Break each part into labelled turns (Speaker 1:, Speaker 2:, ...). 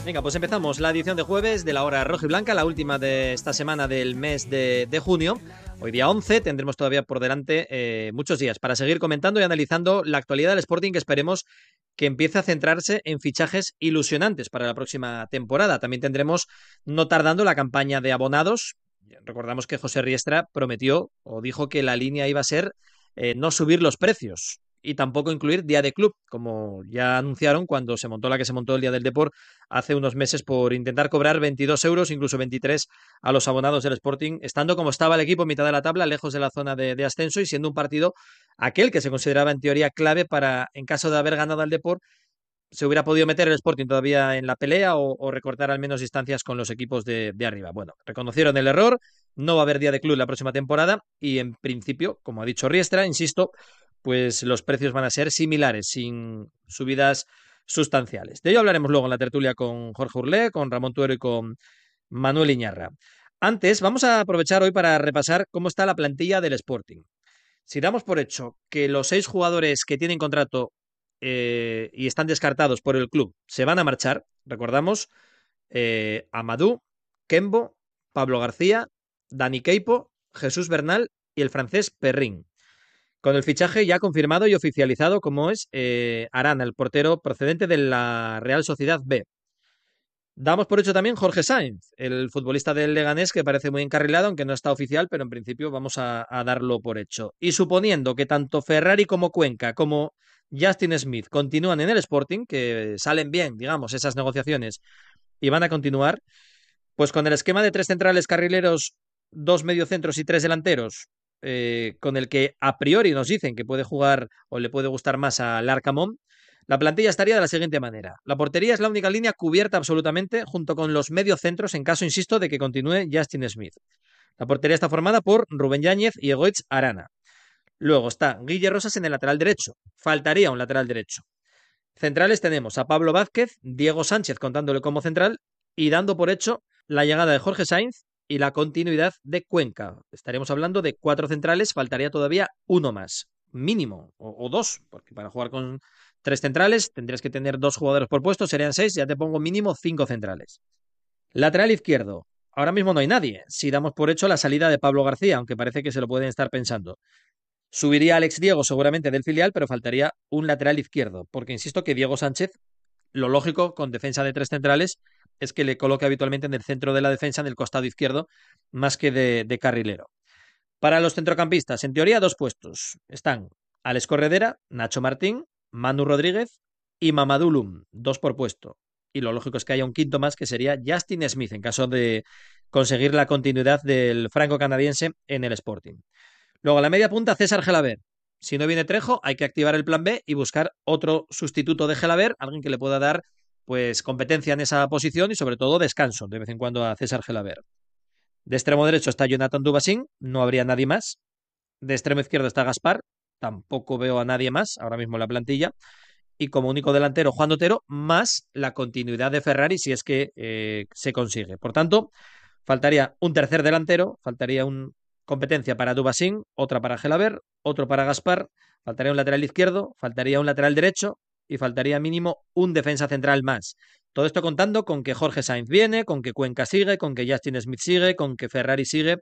Speaker 1: Venga, pues empezamos la edición de jueves de la hora roja y blanca, la última de esta semana del mes de junio. Hoy día 11, tendremos todavía por delante muchos días para seguir comentando y analizando la actualidad del Sporting, que esperemos que empiece a centrarse en fichajes ilusionantes para la próxima temporada. También tendremos, no tardando, la campaña de abonados. Recordamos que José Riestra prometió o dijo que la línea iba a ser no subir los precios y tampoco incluir día de club, como ya anunciaron cuando se montó la que se montó el Día del Depor hace unos meses por intentar cobrar 22 euros, incluso 23 a los abonados del Sporting, estando como estaba el equipo en mitad de la tabla, lejos de la zona de ascenso y siendo un partido aquel que se consideraba en teoría clave para, en caso de haber ganado al Depor, se hubiera podido meter el Sporting todavía en la pelea o recortar al menos distancias con los equipos de arriba. Bueno, reconocieron el error, no va a haber día de club la próxima temporada y en principio, como ha dicho Riestra, insisto, pues los precios van a ser similares, sin subidas sustanciales. De ello hablaremos luego en la tertulia con Jorge Urlé, con Ramón Tuero y con Manuel Iñarra. Antes, vamos a aprovechar hoy para repasar cómo está la plantilla del Sporting. Si damos por hecho que los 6 jugadores que tienen contrato y están descartados por el club se van a marchar, recordamos, Amadou, Kembo, Pablo García, Dani Queipo, Jesús Bernal y el francés Perrin. Con el fichaje ya confirmado y oficializado como es Arana, el portero procedente de la Real Sociedad B. Damos por hecho también Jorge Sainz, el futbolista del Leganés, que parece muy encarrilado, aunque no está oficial, pero en principio vamos a darlo por hecho. Y suponiendo que tanto Ferrari como Cuenca como Justin Smith continúan en el Sporting, que salen bien, digamos, esas negociaciones y van a continuar, pues con el esquema de 3 centrales carrileros, 2 mediocentros y 3 delanteros, con el que a priori nos dicen que puede jugar o le puede gustar más al Arcamón, la plantilla estaría de la siguiente manera. La portería es la única línea cubierta absolutamente, junto con los mediocentros, en caso, insisto, de que continúe Justin Smith. La portería está formada por Rubén Yáñez y Egoitz Arana. Luego está Guille Rosas en el lateral derecho. Faltaría un lateral derecho. Centrales tenemos a Pablo Vázquez, Diego Sánchez contándole como central y dando por hecho la llegada de Jorge Sainz y la continuidad de Cuenca. Estaríamos hablando de 4 centrales, faltaría todavía uno más, mínimo, o 2, porque para jugar con 3 centrales tendrías que tener 2 jugadores por puesto, serían 6, ya te pongo mínimo 5 centrales. Lateral izquierdo, ahora mismo no hay nadie, si damos por hecho la salida de Pablo García, aunque parece que se lo pueden estar pensando. Subiría Alex Diego seguramente del filial, pero faltaría un lateral izquierdo, porque insisto que Diego Sánchez, lo lógico con defensa de 3 centrales es que le coloque habitualmente en el centro de la defensa, en el costado izquierdo, más que de carrilero. Para los centrocampistas, en teoría, 2 puestos. Están Alex Corredera, Nacho Martín, Manu Rodríguez y Mamadou Loum, 2 por puesto. Y lo lógico es que haya un quinto más, que sería Justin Smith, en caso de conseguir la continuidad del franco-canadiense en el Sporting. Luego, a la media punta, César Gelabert. Si no viene Trejo, hay que activar el plan B y buscar otro sustituto de Gelabert, alguien que le pueda dar pues competencia en esa posición y sobre todo descanso de vez en cuando a César Gelabert. De extremo derecho está Jonathan Dubasín, no habría nadie más. De extremo izquierdo está Gaspar, tampoco veo a nadie más ahora mismo en la plantilla. Y como único delantero, Juan Otero, más la continuidad de Ferrari si es que se consigue. Por tanto, faltaría un tercer delantero, faltaría un competencia para Dubasín, otra para Gelabert, otro para Gaspar, faltaría un lateral izquierdo, faltaría un lateral derecho y faltaría mínimo un defensa central más. Todo esto contando con que Jorge Sainz viene, con que Cuenca sigue, con que Justin Smith sigue, con que Ferrari sigue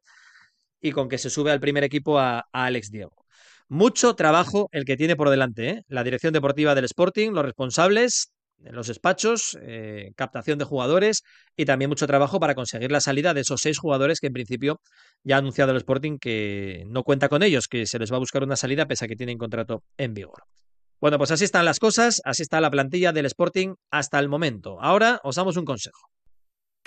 Speaker 1: y con que se sube al primer equipo a Alex Diego. Mucho trabajo el que tiene por delante, ¿eh? La dirección deportiva del Sporting, los responsables, los despachos, captación de jugadores y también mucho trabajo para conseguir la salida de esos 6 jugadores que en principio ya ha anunciado el Sporting que no cuenta con ellos, que se les va a buscar una salida pese a que tienen contrato en vigor. Bueno, pues así están las cosas, así está la plantilla del Sporting hasta el momento. Ahora os damos un consejo.